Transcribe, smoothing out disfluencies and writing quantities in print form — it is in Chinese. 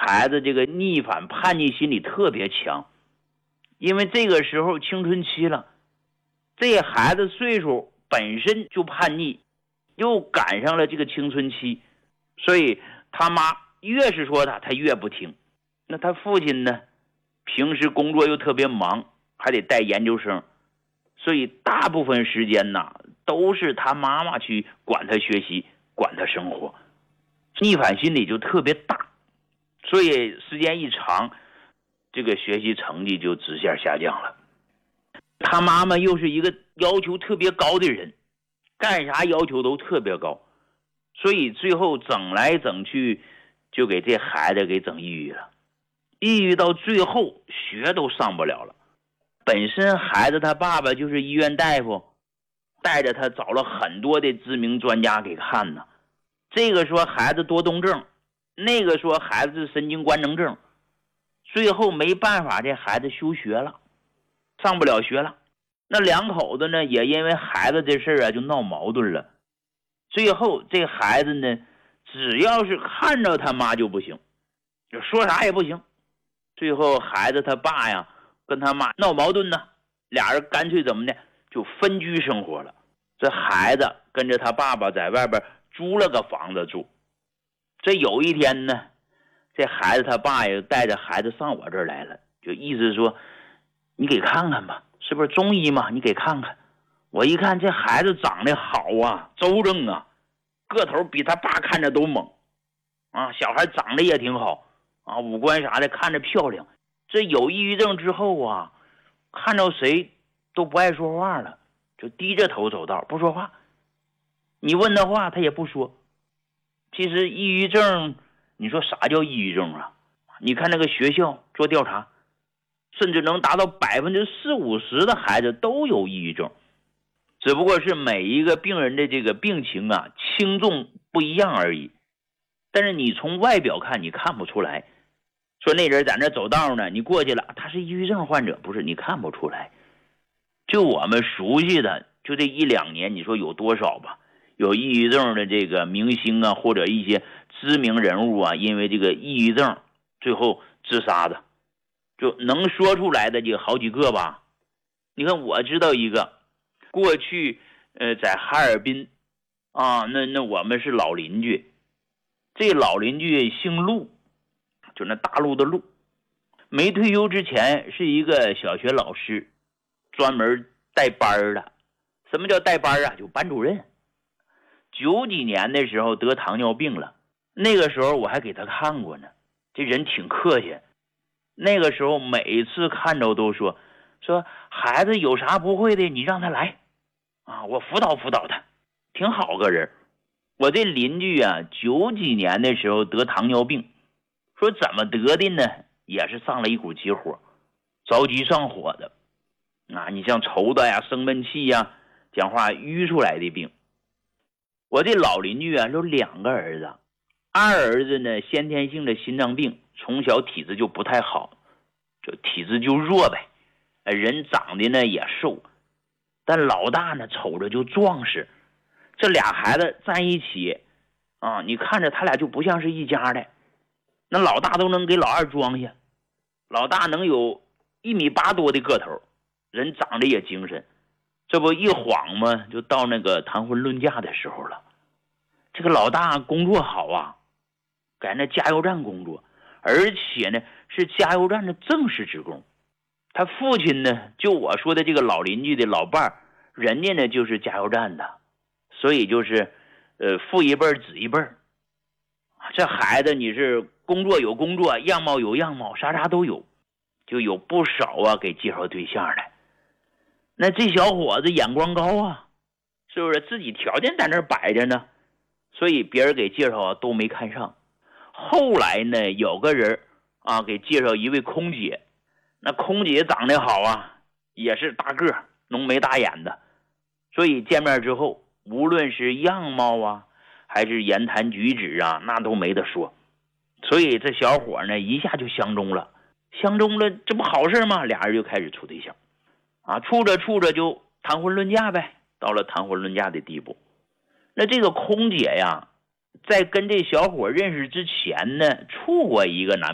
孩子这个逆反叛逆心理特别强，因为这个时候青春期了，这孩子岁数本身就叛逆，又赶上了这个青春期，所以他妈越是说他越不听。那他父亲呢，平时工作又特别忙，还得带研究生，所以大部分时间呢都是他妈妈去管他学习，管他生活，逆反心理就特别大，所以时间一长，这个学习成绩就直线下降了。他妈妈又是一个要求特别高的人，干啥要求都特别高，所以最后整来整去就给这孩子给整抑郁了。抑郁到最后学都上不了了。本身孩子他爸爸就是医院大夫，带着他找了很多的知名专家给看呢。这个说孩子多动症，那个说孩子是神经官能症，最后没办法，这孩子休学了，上不了学了。那两口子呢也因为孩子这事就闹矛盾了。最后这孩子呢只要是看着他妈就不行，就说啥也不行。最后孩子他爸呀跟他妈闹矛盾呢，俩人干脆怎么的就分居生活了。这孩子跟着他爸爸在外边租了个房子住。这有一天呢，这孩子他爸也带着孩子上我这儿来了，就意思说你给看看吧，是不是中医嘛，你给看看。我一看这孩子长得好啊，周正啊，个头比他爸看着都猛啊，小孩长得也挺好啊，五官啥的看着漂亮。这有抑郁症之后啊，看到谁都不爱说话了，就低着头走道不说话，你问他话他也不说。其实抑郁症，你说啥叫抑郁症啊？你看那个学校做调查，甚至能达到40-50%的孩子都有抑郁症，只不过是每一个病人的这个病情啊轻重不一样而已。但是你从外表看你看不出来，说那人在那走道呢，你过去了他是抑郁症患者，不是，你看不出来。就我们熟悉的就这1-2年，你说有多少吧，有抑郁症的这个明星啊，或者一些知名人物啊，因为这个抑郁症最后自杀的，就能说出来的就好几个吧。你看我知道一个，过去在哈尔滨啊，那我们是老邻居，这老邻居姓陆，就那大陆的陆，没退休之前是一个小学老师，专门带班的。什么叫带班啊？就班主任。90几年的时候得糖尿病了，那个时候我还给他看过呢，这人挺客气。那个时候每次看着都说孩子有啥不会的你让他来啊，我辅导辅导他，挺好个人。我这邻居啊90几年的时候得糖尿病，说怎么得的呢？也是上了一股急火，着急上火的啊，你像抽的呀、生闷气呀、讲话淤出来的病。我这老邻居啊有2个儿子，二儿子呢先天性的心脏病，从小体质就不太好，就体质就弱呗，人长得呢也瘦，但老大呢瞅着就壮实。这俩孩子在一起啊，你看着他俩就不像是一家的。那老大都能给老二装下，老大能有1.8米多的个头，人长得也精神。这不一晃嘛，就到那个谈婚论嫁的时候了。这个老大工作好啊，在那加油站工作，而且呢是加油站的正式职工。他父亲呢，就我说的这个老邻居的老伴儿，人家呢就是加油站的，所以就是父一辈子一辈。这孩子你是工作有工作，样貌有样貌，啥都有，就有不少啊给介绍对象的。那这小伙子眼光高啊，是不是自己条件在那摆着呢？所以别人给介绍都没看上。后来呢有个人啊给介绍一位空姐，那空姐长得好啊，也是大个浓眉大眼的，所以见面之后无论是样貌啊还是言谈举止啊，那都没得说。所以这小伙呢一下就相中了，这不好事吗？俩人就开始处对象啊，处着就谈婚论嫁呗，到了谈婚论嫁的地步。那这个空姐呀，在跟这小伙认识之前呢，处过一个男